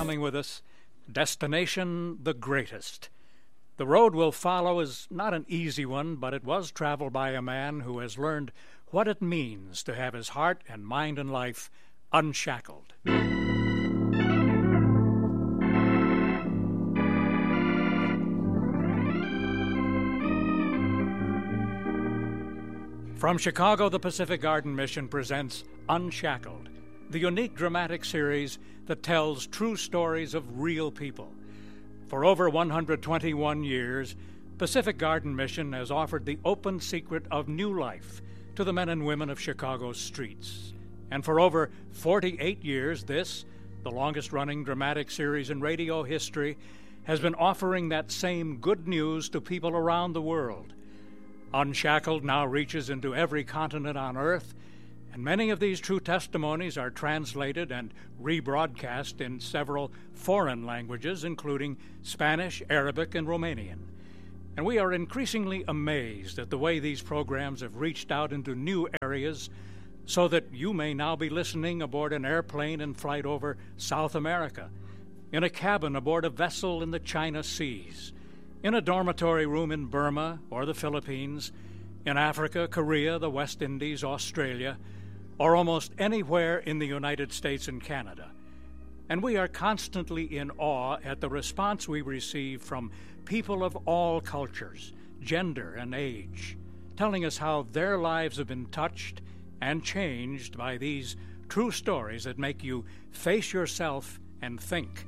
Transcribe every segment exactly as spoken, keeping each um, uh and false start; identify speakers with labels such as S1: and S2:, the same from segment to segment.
S1: coming with us. Destination the greatest. The road we'll follow is not an easy one, but it was traveled by a man who has learned what it means to have his heart and mind and life unshackled. From Chicago, the Pacific Garden Mission presents Unshackled, the unique dramatic series that tells true stories of real people. For over one hundred twenty-one years, Pacific Garden Mission has offered the open secret of new life to the men and women of Chicago's streets. And for over forty-eight years, this, the longest-running dramatic series in radio history, has been offering that same good news to people around the world. Unshackled now reaches into every continent on Earth, and many of these true testimonies are translated and rebroadcast in several foreign languages, including Spanish, Arabic, and Romanian. And we are increasingly amazed at the way these programs have reached out into new areas, so that you may now be listening aboard an airplane in flight over South America, in a cabin aboard a vessel in the China Seas, in a dormitory room in Burma or the Philippines, in Africa, Korea, the West Indies, Australia, or almost anywhere in the United States and Canada. And we are constantly in awe at the response we receive from people of all cultures, gender, and age, telling us how their lives have been touched and changed by these true stories that make you face yourself and think.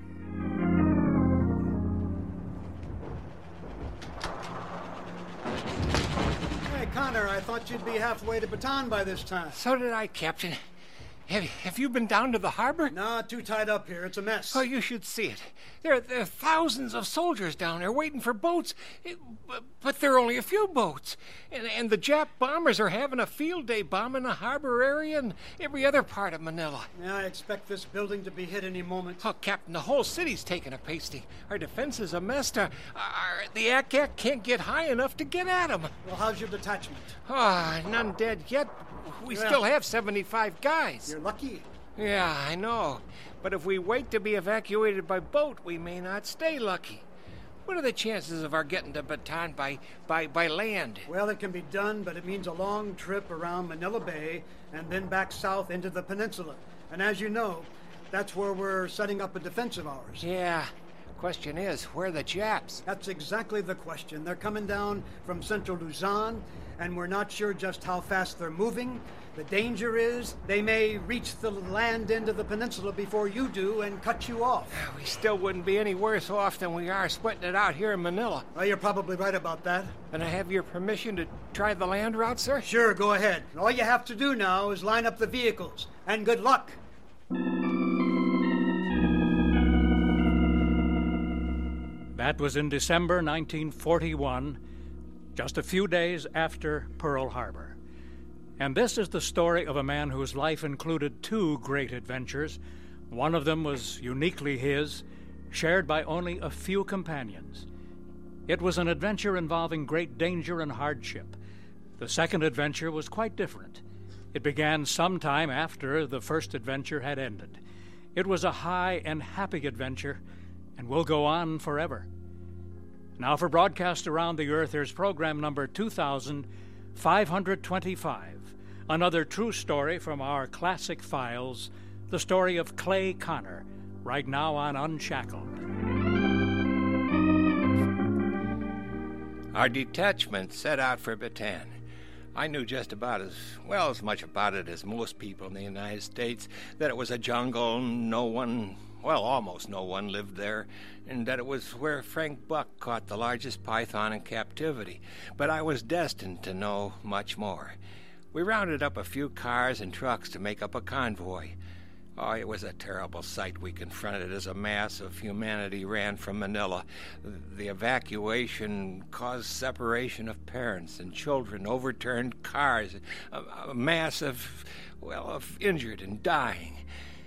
S2: Connor, I thought you'd be halfway to Bataan by this time.
S3: So did I, Captain. Have, have you been down to the harbor?
S2: Nah, too tied up here. It's a mess.
S3: Oh, you should see it. There, there are thousands of soldiers down there waiting for boats, it, but there are only a few boats. And, and the Jap bombers are having a field day bombing the harbor area and every other part of Manila.
S2: Yeah, I expect this building to be hit any moment.
S3: Oh, Captain, the whole city's taking a pasting. Our defense is a mess. Our, our, the A C A C can't get high enough to get at them.
S2: Well, how's your detachment?
S3: Ah, oh, none dead yet. We yeah. still have seventy-five guys.
S2: You're lucky.
S3: Yeah, I know. But if we wait to be evacuated by boat, we may not stay lucky. What are the chances of our getting to Bataan by, by, by land?
S2: Well, it can be done, but it means a long trip around Manila Bay and then back south into the peninsula. And as you know, that's where we're setting up a defense of ours.
S3: Yeah. Question is, where are the Japs?
S2: That's exactly the question. They're coming down from central Luzon, and we're not sure just how fast they're moving. The danger is they may reach the land end of the peninsula before you do and cut you off.
S3: We still wouldn't be any worse off than we are sweating it out here in Manila.
S2: Well, you're probably right about that.
S3: And I have your permission to try the land route, sir?
S2: Sure, go ahead. All you have to do now is line up the vehicles. And good luck.
S1: That was in December nineteen forty-one, just a few days after Pearl Harbor. And this is the story of a man whose life included two great adventures. One of them was uniquely his, shared by only a few companions. It was an adventure involving great danger and hardship. The second adventure was quite different. It began sometime after the first adventure had ended. It was a high and happy adventure, and will go on forever. Now for broadcast around the earth, here's program number two thousand five hundred twenty-five, another true story from our classic files, the story of Clay Connor, right now on Unshackled.
S3: Our detachment set out for Bataan. I knew just about as well as much about it as most people in the United States, that it was a jungle, no one, well, almost no one lived there, and that it was where Frank Buck caught the largest python in captivity. But I was destined to know much more. We rounded up a few cars and trucks to make up a convoy. Oh, it was a terrible sight we confronted as a mass of humanity ran from Manila. The evacuation caused separation of parents and children, overturned cars, a, a mass of, well, of injured and dying.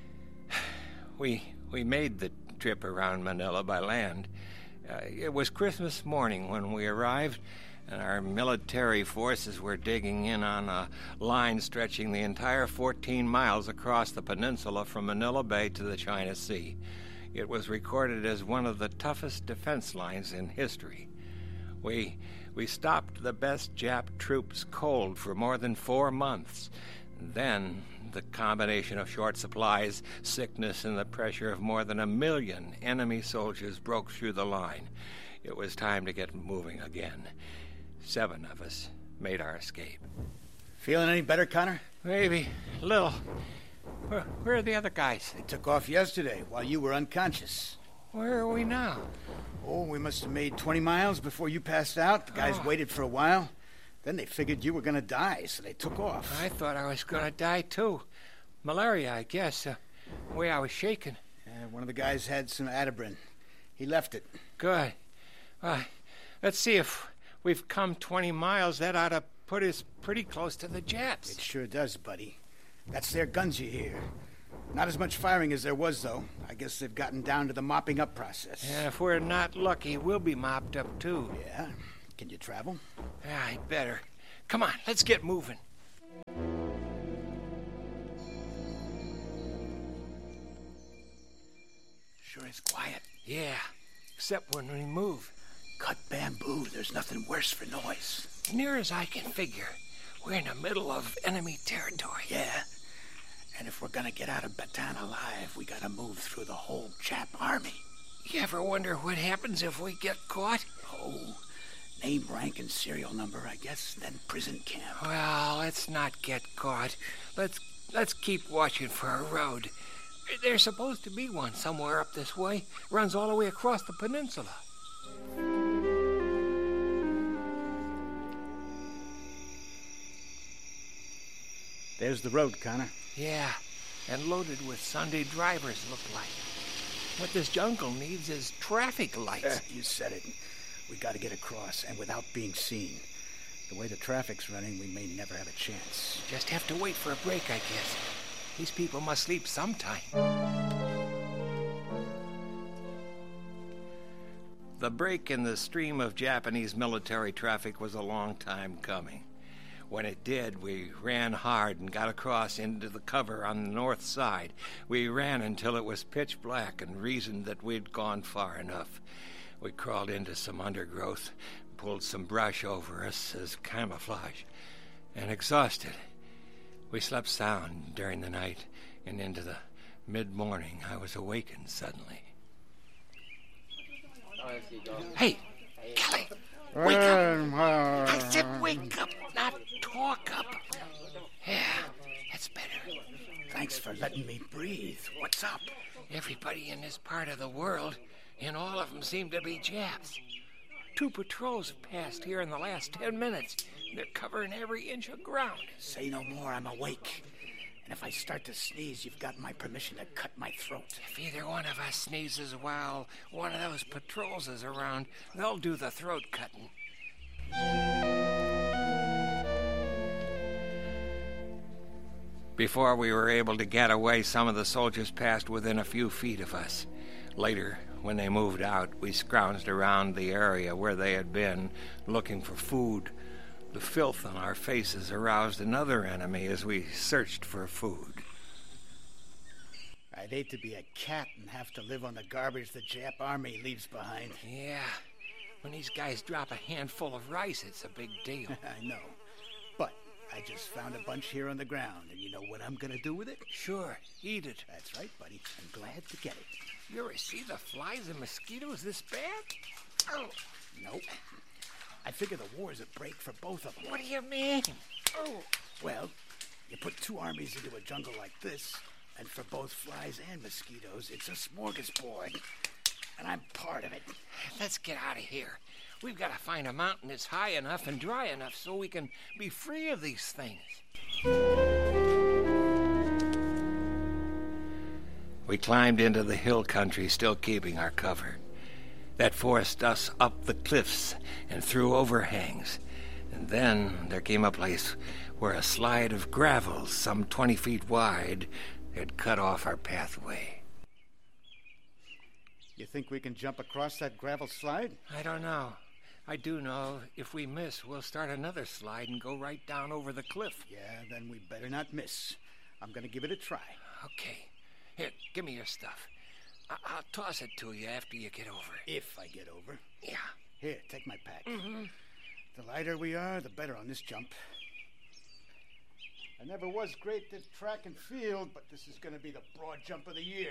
S3: We we made the trip around Manila by land. Uh, it was Christmas morning when we arrived, and our military forces were digging in on a line stretching the entire fourteen miles across the peninsula from Manila Bay to the China Sea. It was recorded as one of the toughest defense lines in history. We we stopped the best Jap troops cold for more than four months. Then the combination of short supplies, sickness, and the pressure of more than a million enemy soldiers broke through the line. It was time to get moving again. Seven of us made our escape.
S4: Feeling any better, Connor?
S3: Maybe. Little. Where, where are the other guys?
S4: They took off yesterday while you were unconscious.
S3: Where are we now?
S4: Oh, we must have made twenty miles before you passed out. The guys
S3: Oh.
S4: waited for a while. Then they figured you were going to die, so they took off.
S3: I thought I was going to die, too. Malaria, I guess. Uh, the way I was shaking.
S4: Uh, one of the guys had some Adabrin. He left it.
S3: Good. Uh, let's see if we've come twenty miles. That ought to put us pretty close to the Japs.
S4: It sure does, buddy. That's their guns you hear. Not as much firing as there was, though. I guess they've gotten down to the mopping up process.
S3: And if we're not lucky, we'll be mopped up, too.
S4: Yeah? Can you travel?
S3: Yeah, I better. Come on, let's get moving.
S4: Sure is quiet.
S3: Yeah, except when we move.
S4: Cut bamboo. There's nothing worse for noise.
S3: Near as I can figure, we're in the middle of enemy territory.
S4: Yeah. And if we're gonna get out of Bataan alive, we gotta move through the whole Jap army.
S3: You ever wonder what happens if we get caught?
S4: Oh, name, rank, and serial number, I guess, then prison camp.
S3: Well, let's not get caught. Let's let's keep watching for a road. There's supposed to be one somewhere up this way. Runs all the way across the peninsula.
S4: There's the road, Connor.
S3: Yeah, and loaded with Sunday drivers, look like. What this jungle needs is traffic lights.
S4: Uh, you said it. We gotta get across, and without being seen. The way the traffic's running, we may never have a chance.
S3: Just have to wait for a break, I guess. These people must sleep sometime. The break in the stream of Japanese military traffic was a long time coming. When it did, we ran hard and got across into the cover on the north side. We ran until it was pitch black and reasoned that we'd gone far enough. We crawled into some undergrowth, pulled some brush over us as camouflage, and exhausted, we slept sound during the night, and into the mid-morning I was awakened suddenly. Hey, Kelly, wake up! I said wake up, not talk up. Yeah, that's better.
S4: Thanks for letting me breathe. What's up?
S3: Everybody in this part of the world, and all of them seem to be Japs. Two patrols have passed here in the last ten minutes. They're covering every inch of ground.
S4: Say no more, I'm awake. And if I start to sneeze, you've got my permission to cut my throat.
S3: If either one of us sneezes while one of those patrols is around, they'll do the throat cutting. Before we were able to get away, some of the soldiers passed within a few feet of us. Later, when they moved out, we scrounged around the area where they had been, looking for food. The filth on our faces aroused another enemy as we searched for food.
S4: I'd hate to be a cat and have to live on the garbage the Jap army leaves behind.
S3: Yeah, when these guys drop a handful of rice, it's a big deal.
S4: I know. But I just found a bunch here on the ground, and you know what I'm gonna do with it?
S3: Sure, eat it.
S4: That's right, buddy. I'm glad to get it.
S3: You ever see the flies and mosquitoes this bad? Oh,
S4: Nope. I figure the war's a break for both of them.
S3: what do you mean? Oh,
S4: Well, you put two armies into a jungle like this, and for both flies and mosquitoes, it's a smorgasbord. And I'm part of it.
S3: let's get out of here. We've got to find a mountain that's high enough and dry enough so we can be free of these things. We climbed into the hill country, still keeping our cover. That forced us up the cliffs and through overhangs. And then there came a place where a slide of gravel, some twenty feet wide, had cut off our pathway.
S4: You think we can jump across that gravel slide?
S3: I don't know. I do know if we miss, we'll start another slide and go right down over the cliff.
S4: Yeah, then we better not miss. I'm gonna give it a try.
S3: Okay. Here, give me your stuff. I- I'll toss it to you after you get over.
S4: If I get over.
S3: Yeah.
S4: Here, take my pack.
S3: Mm-hmm.
S4: The lighter we are, the better on this jump. I never was great at track and field, but this is going to be the broad jump of the year.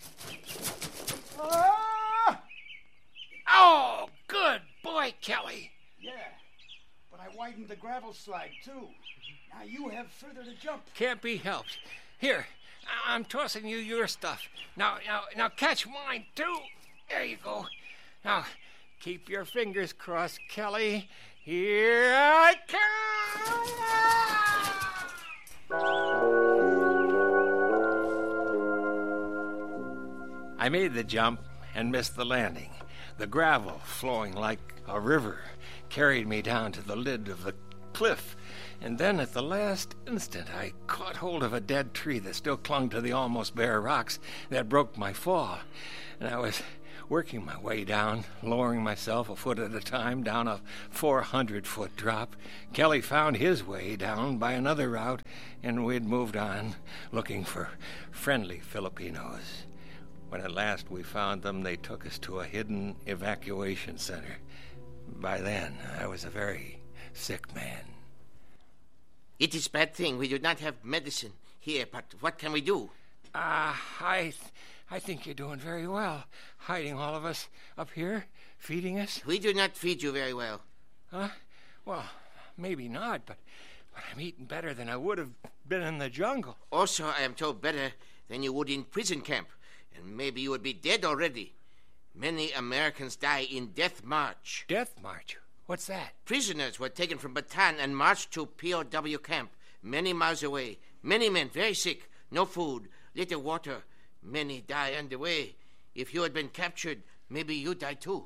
S4: Ah!
S3: Oh, good boy, Kelly.
S4: Yeah, but I widened the gravel slide, too. Now you have further to jump.
S3: Can't be helped. Here, I- I'm tossing you your stuff. Now, now, now catch mine, too. There you go. Now, keep your fingers crossed, Kelly. Here I come! I made the jump and missed the landing. The gravel, flowing like a river, carried me down to the lid of the cliff. And then at the last instant, I caught hold of a dead tree that still clung to the almost bare rocks that broke my fall. And I was working my way down, lowering myself a foot at a time down a four hundred foot drop. Kelly found his way down by another route, and we'd moved on, looking for friendly Filipinos. When at last we found them, they took us to a hidden evacuation center. By then, I was a very sick man.
S5: It is bad thing we do not have medicine here, but what can we do?
S3: Ah, uh, I, th- I think you're doing very well, hiding all of us up here, feeding us.
S5: We do not feed you very well.
S3: Huh? Well, maybe not, but, but I'm eating better than I would have been in the jungle.
S5: Also, I am told better than you would in prison camp, and maybe you would be dead already. Many Americans die in Death March.
S3: Death March? What's that?
S5: Prisoners were taken from Bataan and marched to P O W camp, many miles away. Many men very sick, no food, little water. Many die on the way. If you had been captured, maybe you die too.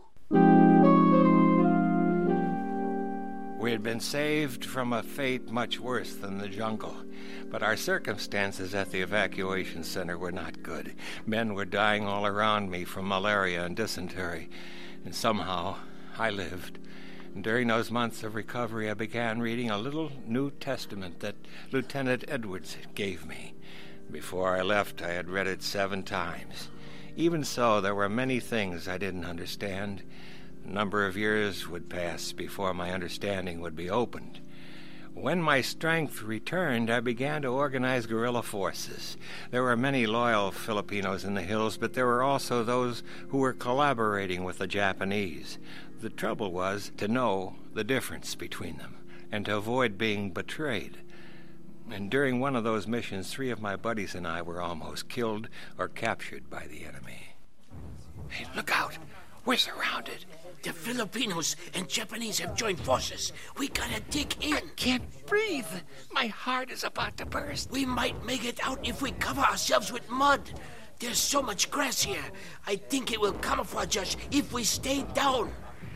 S3: We had been saved from a fate much worse than the jungle, but our circumstances at the evacuation center were not good. Men were dying all around me from malaria and dysentery, and somehow I lived. And during those months of recovery, I began reading a little New Testament that Lieutenant Edwards gave me. Before I left, I had read it seven times. Even so, there were many things I didn't understand. A number of years would pass before my understanding would be opened. When my strength returned, I began to organize guerrilla forces. There were many loyal Filipinos in the hills, but there were also those who were collaborating with the Japanese. The trouble was to know the difference between them and to avoid being betrayed. And during one of those missions, three of my buddies and I were almost killed or captured by the enemy. Hey, look out! We're surrounded.
S5: The Filipinos and Japanese have joined forces. We gotta dig in.
S3: I can't breathe. My heart is about to burst.
S5: We might make it out if we cover ourselves with mud. There's so much grass here. I think it will camouflage us if we stay down.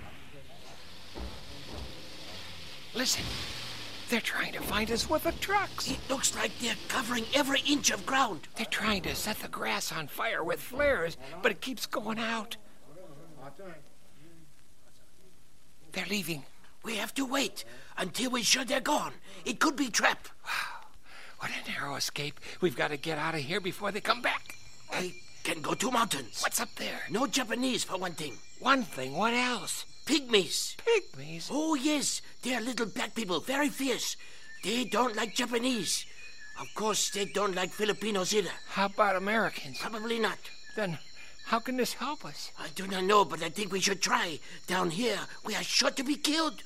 S3: Listen, they're trying to find us with the trucks.
S5: It looks like they're covering every inch of ground.
S3: They're trying to set the grass on fire with flares, but it keeps going out. They're leaving.
S5: We have to wait until we're sure they're gone. It could be trapped.
S3: Wow, what a narrow escape. We've got to get out of here before they come back.
S5: I can go to mountains.
S3: What's up there?
S5: No Japanese, for one thing.
S3: One thing, what else?
S5: Pygmies.
S3: Pygmies?
S5: Oh, yes. They're little black people, very fierce. They don't like Japanese. Of course, they don't like Filipinos either.
S3: How about Americans?
S5: Probably not.
S3: Then how can this help us?
S5: I do not know, but I think we should try. Down here, we are sure to be killed.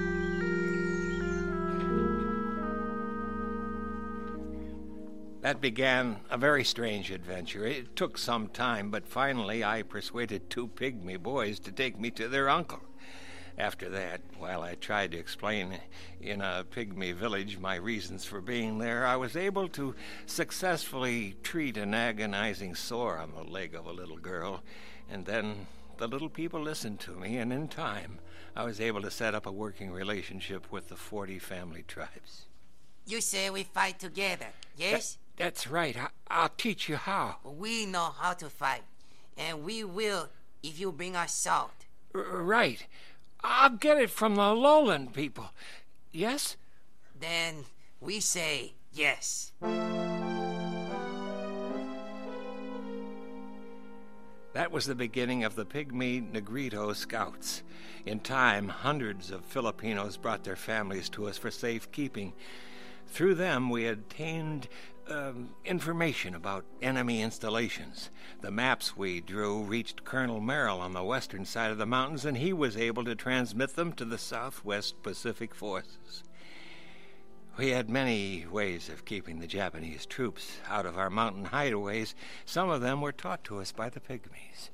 S3: That began a very strange adventure. It took some time, but finally I persuaded two pygmy boys to take me to their uncle. After that, while I tried to explain in a pygmy village my reasons for being there, I was able to successfully treat an agonizing sore on the leg of a little girl, and then the little people listened to me, and in time, I was able to set up a working relationship with the forty family tribes.
S6: You say we fight together, yes?
S3: That, that's right. I, I'll teach you how.
S6: We know how to fight, and we will if you bring us salt.
S3: R- right. I'll get it from the lowland people. Yes?
S6: Then we say yes.
S3: That was the beginning of the Pygmy Negrito Scouts. In time, hundreds of Filipinos brought their families to us for safekeeping. Through them, we obtained um, information about enemy installations. The maps we drew reached Colonel Merrill on the western side of the mountains, and he was able to transmit them to the Southwest Pacific Forces. We had many ways of keeping the Japanese troops out of our mountain hideaways. Some of them were taught to us by the Pygmies.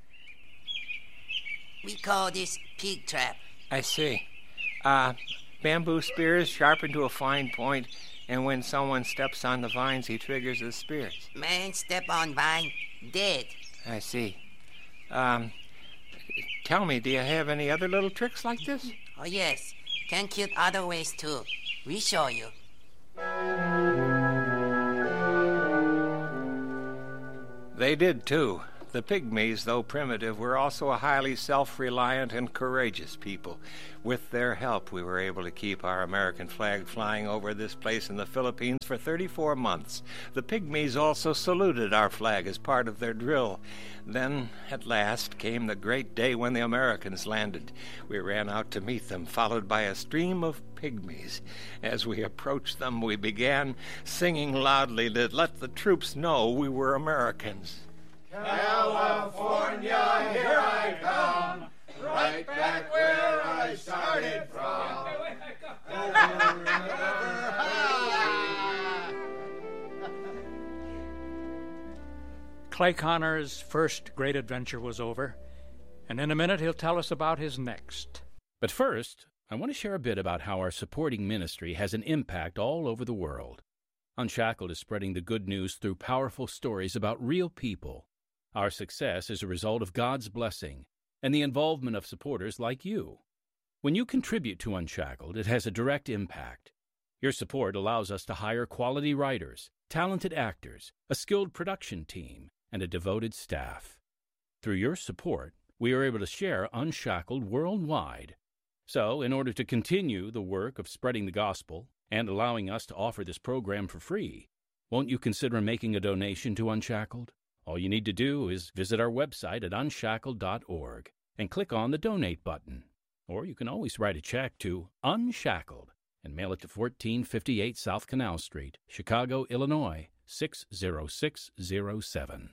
S6: We call this pig trap.
S3: I see. Uh, bamboo spears sharpened to a fine point, and when someone steps on the vines, he triggers the spears.
S6: Man step on vine, dead.
S3: I see. Um, tell me, do you have any other little tricks like this?
S6: Oh, yes. Can kill other ways, too. We show you.
S3: They did, too. The Pygmies, though primitive, were also a highly self-reliant and courageous people. With their help, we were able to keep our American flag flying over this place in the Philippines for thirty-four months. The Pygmies also saluted our flag as part of their drill. Then, at last, came the great day when the Americans landed. We ran out to meet them, followed by a stream of Pygmies. As we approached them, we began singing loudly to let the troops know we were Americans.
S7: California, here I come, right back where I started from.
S1: Clay Connor's first great adventure was over, and in a minute he'll tell us about his next.
S8: But first, I want to share a bit about how our supporting ministry has an impact all over the world. Unshackled is spreading the good news through powerful stories about real people. Our success is a result of God's blessing and the involvement of supporters like you. When you contribute to Unshackled, it has a direct impact. Your support allows us to hire quality writers, talented actors, a skilled production team, and a devoted staff. Through your support, we are able to share Unshackled worldwide. So, in order to continue the work of spreading the gospel and allowing us to offer this program for free, won't you consider making a donation to Unshackled? All you need to do is visit our website at unshackled dot org and click on the Donate button. Or you can always write a check to Unshackled and mail it to fourteen fifty-eight South Canal Street, Chicago, Illinois, six zero six zero seven.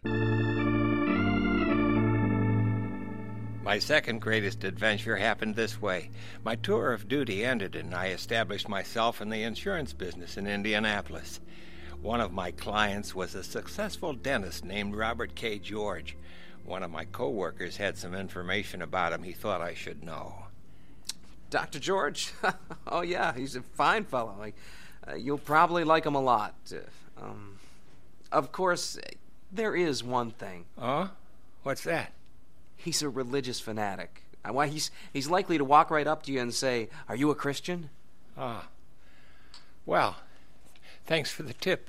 S3: My second greatest adventure happened this way. My tour of duty ended, and I established myself in the insurance business in Indianapolis. One of my clients was a successful dentist named Robert K. George. One of my co-workers had some information about him he thought I should know.
S9: Doctor George? Oh, yeah, he's a fine fellow. Like, uh, you'll probably like him a lot. Uh, um, of course, there is one thing.
S3: Oh? What's that?
S9: He's a religious fanatic. Uh, why, he's, he's likely to walk right up to you and say, "Are you a Christian?"
S3: Ah. Well, thanks for the tip.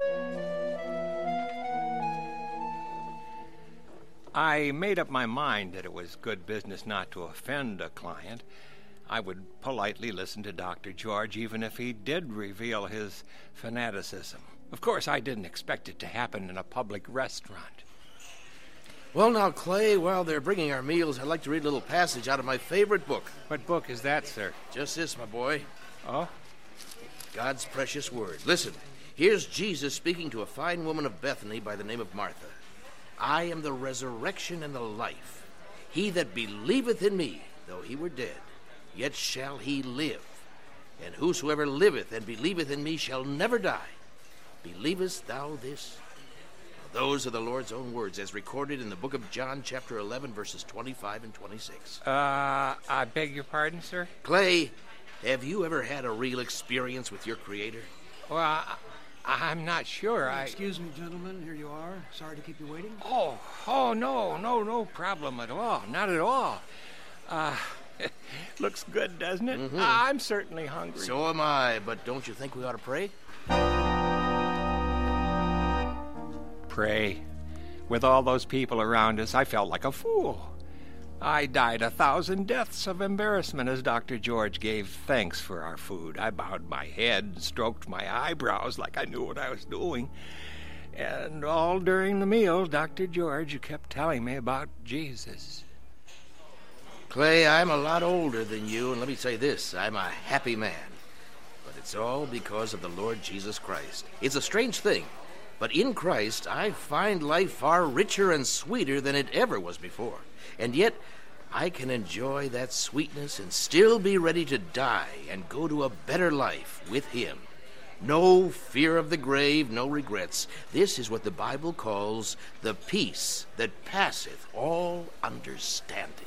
S3: I made up my mind that it was good business not to offend a client. I would politely listen to Doctor George even if he did reveal his fanaticism. Of course, I didn't expect it to happen in a public restaurant.
S10: Well, now, Clay, while they're bringing our meals, I'd like to read a little passage out of my favorite book.
S3: What book is that, sir?
S10: Just this, my boy.
S3: Oh?
S10: God's precious word. Listen, here's Jesus speaking to a fine woman of Bethany by the name of Martha. "I am the resurrection and the life. He that believeth in me, though he were dead, yet shall he live. And whosoever liveth and believeth in me shall never die. Believest thou this?" Those are the Lord's own words as recorded in the book of John, chapter eleven, verses twenty-five and twenty-six.
S3: Uh, I beg your pardon, sir?
S10: Clay, have you ever had a real experience with your Creator?
S3: Well, I, I'm not sure. I...
S2: Excuse me, gentlemen. Here you are. Sorry to keep you waiting.
S3: Oh, oh, no, no, no problem at all. Not at all. Uh, looks good, doesn't it?
S10: Mm-hmm.
S3: I'm certainly hungry.
S10: So am I, but don't you think we ought to pray?
S3: Pray. With all those people around us, I felt like a fool. I died a thousand deaths of embarrassment as Doctor George gave thanks for our food. I bowed my head and stroked my eyebrows like I knew what I was doing. And all during the meal, Doctor George kept telling me about Jesus.
S10: Clay, I'm a lot older than you, and let me say this, I'm a happy man. But it's all because of the Lord Jesus Christ. It's a strange thing, but in Christ, I find life far richer and sweeter than it ever was before. And yet, I can enjoy that sweetness and still be ready to die and go to a better life with Him. No fear of the grave, no regrets. This is what the Bible calls the peace that passeth all understanding.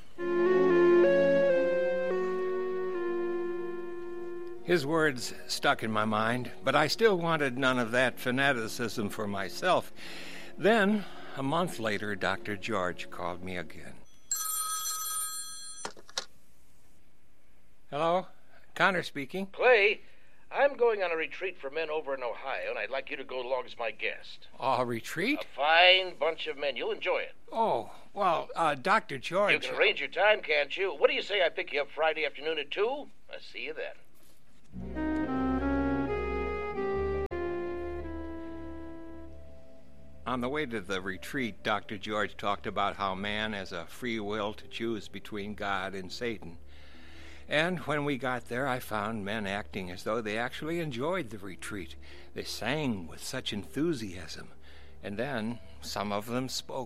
S3: His words stuck in my mind, but I still wanted none of that fanaticism for myself. Then, a month later, Doctor George called me again. Hello? Connor speaking.
S10: Clay, I'm going on a retreat for men over in Ohio, and I'd like you to go along as my guest.
S3: A retreat?
S10: A fine bunch of men. You'll enjoy it.
S3: Oh, well, uh, Doctor George...
S10: You can arrange your time, can't you? What do you say I pick you up Friday afternoon at two? I'll see you then.
S3: On the way to the retreat, Doctor George talked about how man has a free will to choose between God and Satan. And when we got there, I found men acting as though they actually enjoyed the retreat. They sang with such enthusiasm. And then some of them spoke.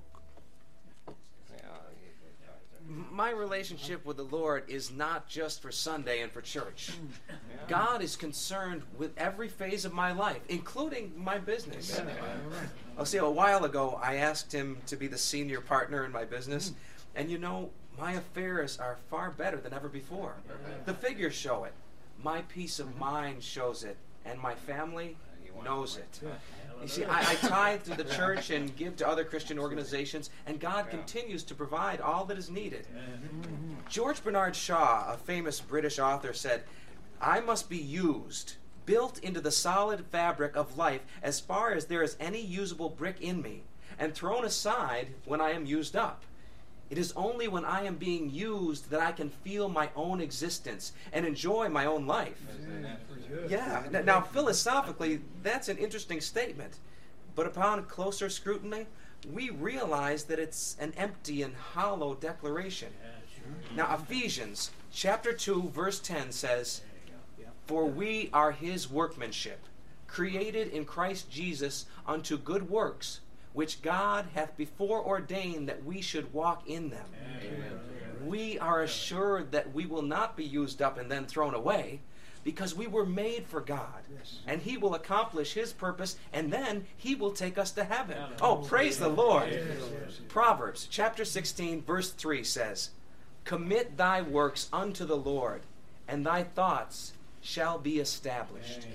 S9: My relationship with the Lord is not just for Sunday and for church. God is concerned with every phase of my life, including my business. I'll see, a while ago, I asked him to be the senior partner in my business, and you know, my affairs are far better than ever before. The figures show it. My peace of mind shows it, and my family knows it. You see, I, I tithe to the church and give to other Christian organizations, and God continues to provide all that is needed. George Bernard Shaw, a famous British author, said, "I must be used, built into the solid fabric of life as far as there is any usable brick in me, and thrown aside when I am used up. It is only when I am being used that I can feel my own existence and enjoy my own life." Yeah. Now, now, philosophically, that's an interesting statement. But upon closer scrutiny, we realize that it's an empty and hollow declaration. Now, Ephesians chapter two, verse ten says, "For we are his workmanship, created in Christ Jesus unto good works, which God hath before ordained that we should walk in them." Amen. We are assured that we will not be used up and then thrown away, because we were made for God, yes. And he will accomplish his purpose, and then he will take us to heaven. Oh, praise the Lord. Yes. Proverbs chapter sixteen, verse three says, "Commit thy works unto the Lord, and thy thoughts shall be established."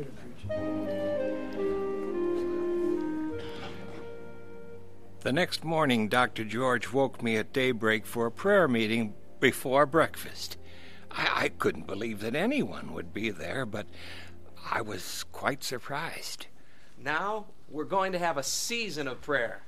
S3: The next morning, Doctor George woke me at daybreak for a prayer meeting before breakfast. I, I couldn't believe that anyone would be there, but I was quite surprised.
S9: Now we're going to have a season of prayer.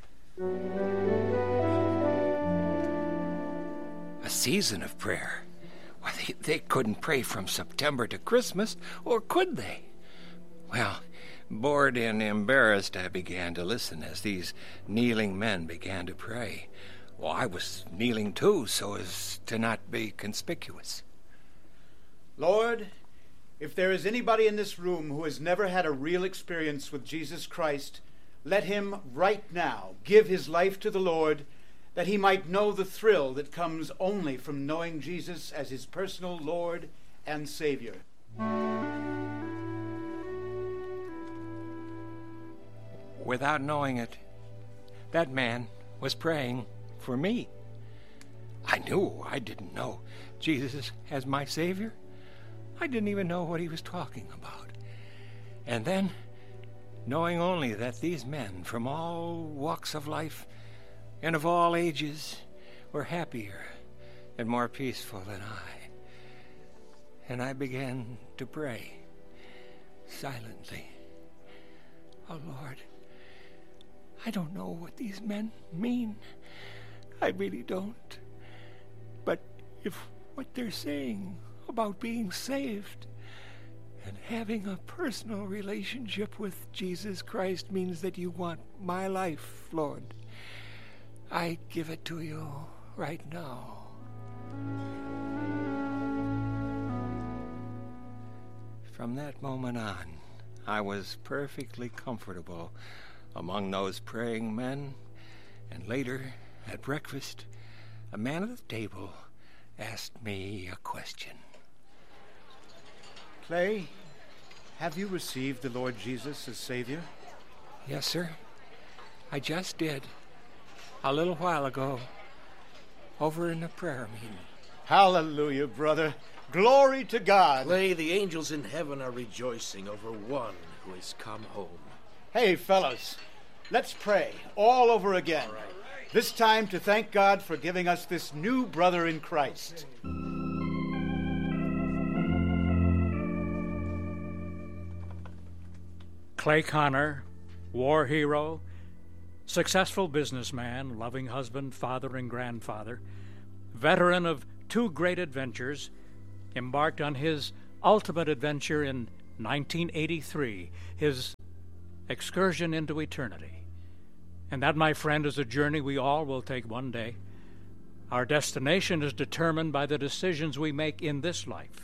S3: A season of prayer? Well, they, they couldn't pray from September to Christmas, or could they? Well, bored and embarrassed, I began to listen as these kneeling men began to pray. Well, I was kneeling too, so as to not be conspicuous.
S2: Lord, if there is anybody in this room who has never had a real experience with Jesus Christ, let him right now give his life to the Lord, that he might know the thrill that comes only from knowing Jesus as his personal Lord and Savior.
S3: Without knowing it, that man was praying for me. I knew I didn't know Jesus as my Savior. I didn't even know what he was talking about. And then, knowing only that these men from all walks of life and of all ages were happier and more peaceful than I. And I began to pray silently. Oh, Lord, I don't know what these men mean. I really don't. But if what they're saying about being saved And having a personal relationship with Jesus Christ means that you want my life, Lord. I give it to you right now. From that moment on, I was perfectly comfortable among those praying men, and later, at breakfast, a man at the table asked me a question.
S4: Clay, have you received the Lord Jesus as Savior?
S3: Yes, sir. I just did. A little while ago, over in the prayer meeting.
S4: Hallelujah, brother. Glory to God.
S10: Clay, the angels in heaven are rejoicing over one who has come home.
S4: Hey, fellas, let's pray all over again.
S10: All right.
S4: This time to thank God for giving us this new brother in Christ.
S1: Clay Connor, war hero, successful businessman, loving husband, father, and grandfather, veteran of two great adventures, embarked on his ultimate adventure in nineteen eighty-three, his excursion into eternity. And that, my friend, is a journey we all will take one day. Our destination is determined by the decisions we make in this life.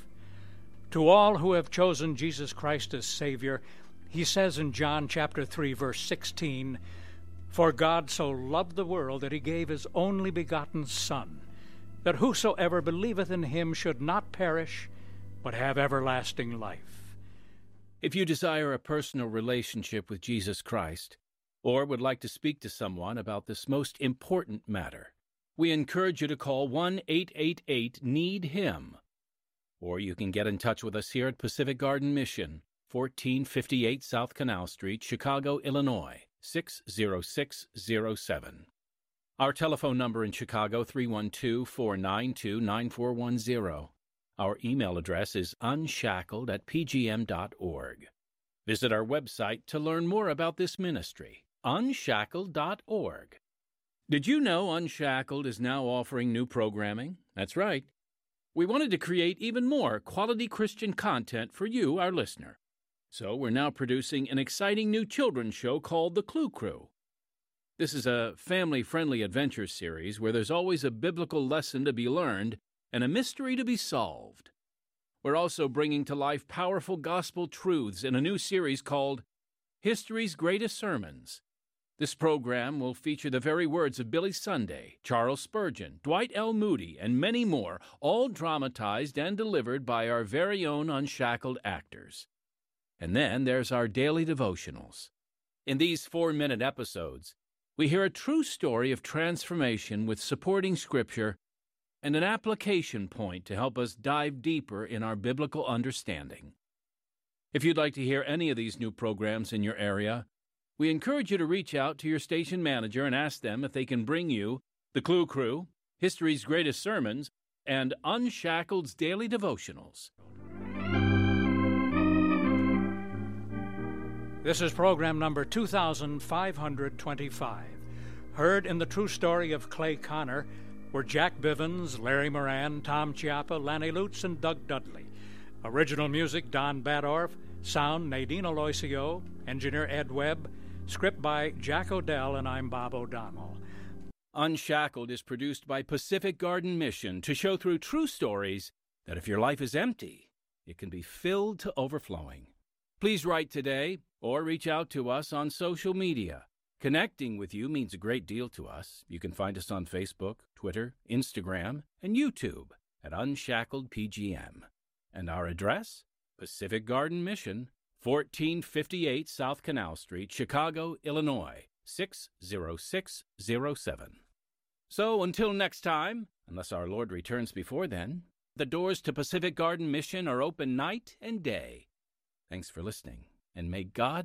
S1: To all who have chosen Jesus Christ as Savior, he says in John chapter three, verse sixteen, "For God so loved the world that he gave his only begotten Son, that whosoever believeth in him should not perish, but have everlasting life."
S8: If you desire a personal relationship with Jesus Christ, or would like to speak to someone about this most important matter, we encourage you to call one eight eight eight need him. Or you can get in touch with us here at Pacific Garden Mission, fourteen fifty-eight South Canal Street, Chicago, Illinois, six zero six zero seven. Our telephone number in Chicago, three one two, four nine two, nine four one zero. Our email address is unshackled at p g m dot org. Visit our website to learn more about this ministry, unshackled dot org. Did you know Unshackled is now offering new programming? That's right. We wanted to create even more quality Christian content for you, our listener. So we're now producing an exciting new children's show called The Clue Crew. This is a family-friendly adventure series where there's always a biblical lesson to be learned and a mystery to be solved. We're also bringing to life powerful gospel truths in a new series called History's Greatest Sermons. This program will feature the very words of Billy Sunday, Charles Spurgeon, Dwight L. Moody, and many more, all dramatized and delivered by our very own Unshackled actors. And then there's our daily devotionals. In these four-minute episodes, we hear a true story of transformation with supporting scripture and an application point to help us dive deeper in our biblical understanding. If you'd like to hear any of these new programs in your area, we encourage you to reach out to your station manager and ask them if they can bring you The Clue Crew, History's Greatest Sermons, and Unshackled's Daily Devotionals.
S1: This is program number two thousand five hundred twenty-five. Heard in the true story of Clay Connor were Jack Bivens, Larry Moran, Tom Chiappa, Lanny Lutz, and Doug Dudley. Original music, Don Badorf. Sound, Nadine Aloisio. Engineer, Ed Webb. Script by Jack Odell, and I'm Bob O'Donnell.
S8: Unshackled is produced by Pacific Garden Mission to show through true stories that if your life is empty, it can be filled to overflowing. Please write today or reach out to us on social media. Connecting with you means a great deal to us. You can find us on Facebook, Twitter, Instagram, and YouTube at Unshackled P G M. And our address? Pacific Garden Mission, fourteen fifty-eight South Canal Street, Chicago, Illinois, six zero six zero seven. So until next time, unless our Lord returns before then, the doors to Pacific Garden Mission are open night and day. Thanks for listening, and may God